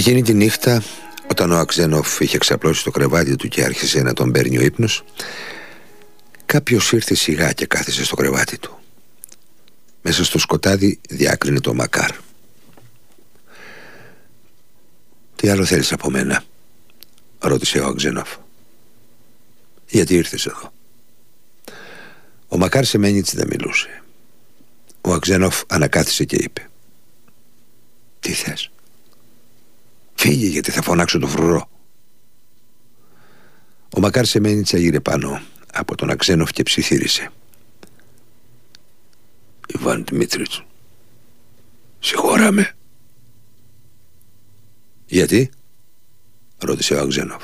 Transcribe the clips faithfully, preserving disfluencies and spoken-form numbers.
Εκείνη τη νύχτα, όταν ο Αξένοφ είχε ξαπλώσει στο κρεβάτι του και άρχισε να τον παίρνει ο ύπνος, κάποιος ήρθε σιγά και κάθισε στο κρεβάτι του. Μέσα στο σκοτάδι διάκρινε το Μακάρ. «Τι άλλο θέλεις από μένα?» ρώτησε ο Αξένοφ. «Γιατί ήρθες εδώ?» Ο Μακάρ Σεμένιτς δεν μιλούσε. Ο Αξένοφ ανακάθισε και είπε: «Τι θες?» «Φύγε, γιατί θα φωνάξω το φρουρό». Ο Μακάρ Σεμένιτς έγειρε πάνω από τον Αξένοφ και ψιθύρισε: «Ιβάν Δημήτριτς, συγχώραμε». «Γιατί?» ρώτησε ο Αξένοφ.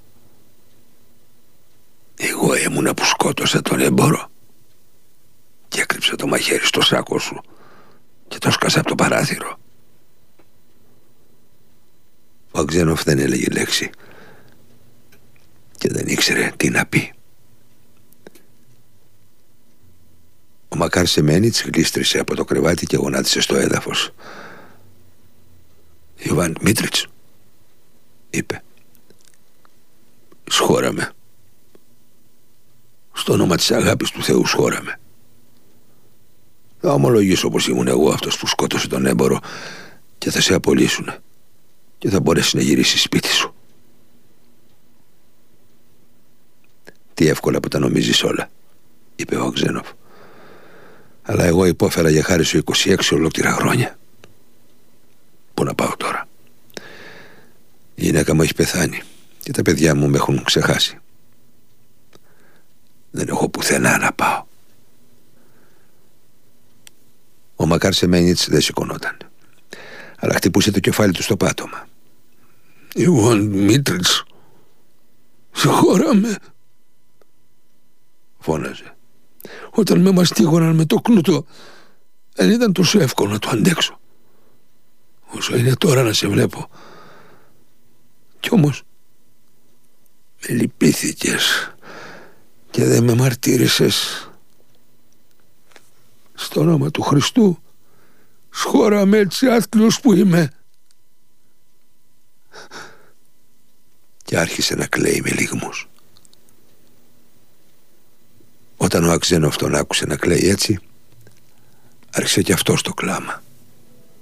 «Εγώ ήμουνα που σκότωσα τον έμπορο και έκρυψα το μαχαίρι στο σάκο σου και το σκάσα από το παράθυρο». Ο Αξένοφ δεν έλεγε λέξη και δεν ήξερε τι να πει. Ο Μακάρ Σεμένιτς γλίστρισε από το κρεβάτι και γονάτισε στο έδαφος. «Ιβάν Δημήτριτς», είπε, «σχώραμε. Στο όνομα της αγάπης του Θεού σχώραμε. Θα ομολογήσω πως ήμουν εγώ αυτός που σκότωσε τον έμπορο και θα σε απολύσουνε και θα μπορέσει να γυρίσει σπίτι σου». «Τι εύκολα που τα νομίζεις όλα», είπε ο Αξένοφ. «Αλλά εγώ υπόφερα για χάρη σου είκοσι έξι ολόκληρα χρόνια. Πού να πάω τώρα? Η γυναίκα μου έχει πεθάνει και τα παιδιά μου με έχουν ξεχάσει. Δεν έχω πουθενά να πάω». Ο Μακάρ Σεμένιτς δεν σηκωνόταν, αλλά χτυπούσε το κεφάλι του στο πάτωμα. «Ιβάν Δημήτριτς, συγχώραμε», φώναζε. «Όταν με μαστίγωναν με το κνούτο, δεν ήταν τόσο εύκολο να το αντέξω όσο είναι τώρα να σε βλέπω. Κι όμως με λυπήθηκες και δεν με μαρτύρησες. Στο όνομα του Χριστού, σχώραμε, έτσι άθλιος που είμαι». Και άρχισε να κλαίει με λυγμούς. Όταν ο Αξένοφ τον άκουσε να κλαίει έτσι, άρχισε και αυτός το κλάμα.